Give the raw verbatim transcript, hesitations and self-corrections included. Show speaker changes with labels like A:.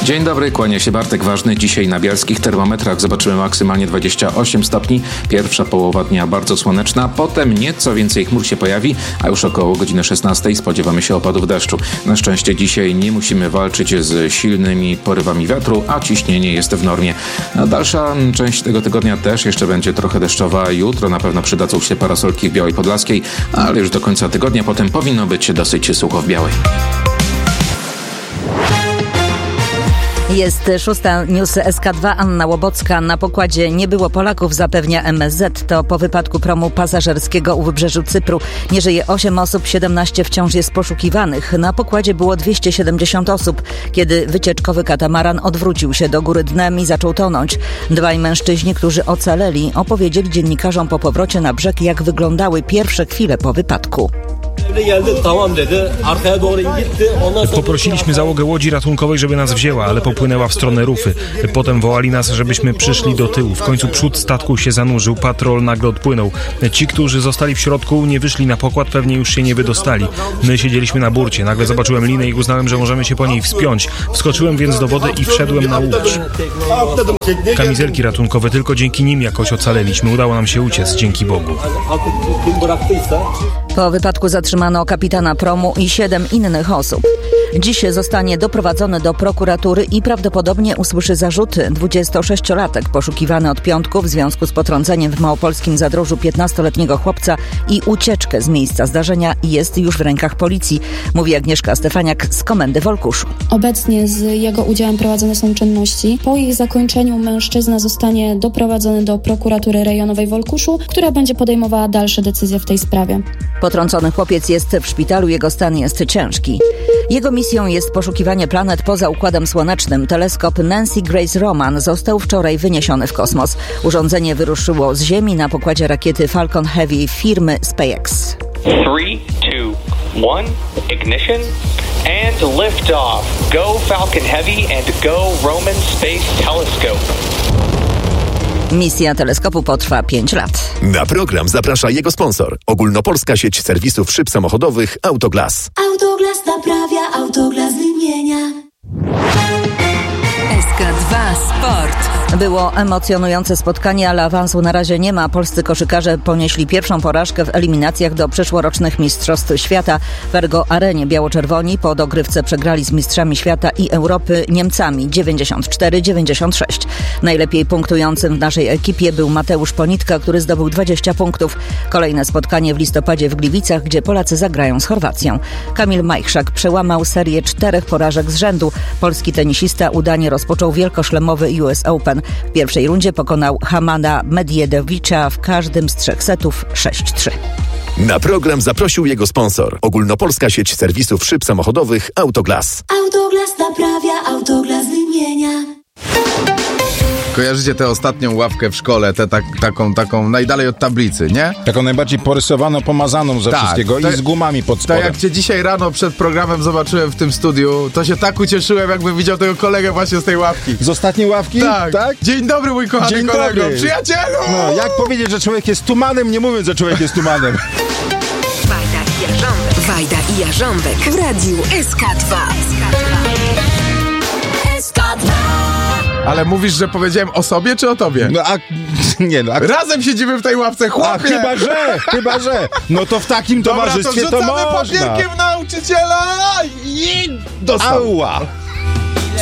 A: Dzień dobry, kłania się Bartek Ważny. Dzisiaj na bielskich termometrach zobaczymy maksymalnie dwadzieścia osiem stopni. Pierwsza połowa dnia bardzo słoneczna, potem nieco więcej chmur się pojawi, a już około godziny szesnastej spodziewamy się opadów deszczu. Na szczęście dzisiaj nie musimy walczyć z silnymi porywami wiatru, a ciśnienie jest w normie. A dalsza część tego tygodnia też jeszcze będzie trochę deszczowa. Jutro na pewno przydadzą się parasolki w Białej Podlaskiej, ale już do końca tygodnia potem powinno być dosyć sucho w Białej.
B: Jest szósta, news S K dwa, Anna Łobocka. Na pokładzie nie było Polaków, zapewnia M S Z. To po wypadku promu pasażerskiego u wybrzeżu Cypru. Nie żyje osiem osób, siedemnaście wciąż jest poszukiwanych. Na pokładzie było dwieście siedemdziesiąt osób, kiedy wycieczkowy katamaran odwrócił się do góry dnem i zaczął tonąć. Dwaj mężczyźni, którzy ocaleli, opowiedzieli dziennikarzom po powrocie na brzeg, jak wyglądały pierwsze chwile po wypadku.
C: Poprosiliśmy załogę łodzi ratunkowej, żeby nas wzięła, ale popłynęła w stronę Rufy. Potem wołali nas, żebyśmy przyszli do tyłu. W końcu przód statku się zanurzył, patrol nagle odpłynął. Ci, którzy zostali w środku, nie wyszli na pokład, pewnie już się nie wydostali. My siedzieliśmy na burcie. Nagle zobaczyłem linę i uznałem, że możemy się po niej wspiąć. Wskoczyłem więc do wody i wszedłem na łódź. Kamizelki ratunkowe, tylko dzięki nim jakoś ocaleliśmy. Udało nam się uciec, dzięki Bogu.
B: Po wypadku zatrzymano kapitana promu i siedem innych osób. Dziś zostanie doprowadzony do prokuratury i prawdopodobnie usłyszy zarzuty. dwudziestosześciolatek poszukiwany od piątku w związku z potrąceniem w małopolskim Zadrożu piętnastoletniego chłopca i ucieczkę z miejsca zdarzenia jest już w rękach policji, mówi Agnieszka Stefaniak z Komendy w Olkuszu.
D: Obecnie z jego udziałem prowadzone są czynności. Po ich zakończeniu mężczyzna zostanie doprowadzony do prokuratury rejonowej w Olkuszu, która będzie podejmowała dalsze decyzje w tej sprawie.
B: Potrącony chłopiec jest w szpitalu, jego stan jest ciężki. Jego misją jest poszukiwanie planet poza Układem Słonecznym. Teleskop Nancy Grace Roman został wczoraj wyniesiony w kosmos. Urządzenie wyruszyło z Ziemi na pokładzie rakiety Falcon Heavy firmy SpaceX.
E: three, two, one, ignition and lift off. Go Falcon Heavy and go Roman Space Telescope.
B: Misja teleskopu potrwa pięć lat.
F: Na program zaprasza jego sponsor. Ogólnopolska sieć serwisów szyb samochodowych Autoglas.
G: Autoglas naprawia, Autoglas wymienia.
B: S K dwa Sport. Było emocjonujące spotkanie, ale awansu na razie nie ma. Polscy koszykarze ponieśli pierwszą porażkę w eliminacjach do przyszłorocznych Mistrzostw Świata. W Ergo Arenie biało-czerwoni po dogrywce przegrali z mistrzami świata i Europy Niemcami dziewięćdziesiąt cztery dziewięćdziesiąt sześć. Najlepiej punktującym w naszej ekipie był Mateusz Ponitka, który zdobył dwadzieścia punktów. Kolejne spotkanie w listopadzie w Gliwicach, gdzie Polacy zagrają z Chorwacją. Kamil Majchrzak przełamał serię czterech porażek z rzędu. Polski tenisista udanie rozpoczął wielkoszlemowy U S Open. W pierwszej rundzie pokonał Hamada Medjedowicza w każdym z trzech setów sześć trzy.
F: Na program zaprosił jego sponsor. Ogólnopolska sieć serwisów szyb samochodowych Autoglas.
G: Autoglas naprawia, Autoglas wymienia.
H: Kojarzycie tę ostatnią ławkę w szkole, tę tak, taką, taką najdalej od tablicy, nie?
I: Taką najbardziej porysowaną, pomazaną ze
H: tak,
I: wszystkiego
H: to,
I: i z gumami pod spodem.
H: Tak jak cię dzisiaj rano przed programem zobaczyłem w tym studiu, to się tak ucieszyłem, jakbym widział tego kolegę właśnie z tej ławki.
I: Z ostatniej ławki?
H: Tak.
I: tak?
H: Dzień dobry, mój kochany
I: Dzień
H: kolego,
I: dobry.
H: Przyjacielu!
I: No, jak powiedzieć, że człowiek jest tumanem, nie mówiąc, że człowiek jest tumanem.
J: Wajda i Jarząbek. Wajda i Jarząbek w radiu S K dwa.
G: S K dwa.
H: Ale mówisz, że powiedziałem o sobie, czy o tobie?
I: No a... Nie no. A...
H: Razem siedzimy w tej ławce, chłopie!
I: A, chyba że, chyba że. No to w takim
H: Dobra,
I: towarzystwie
H: to
I: to
H: rzucamy
I: można.
H: papierkiem nauczyciela i dostał.
I: Ała!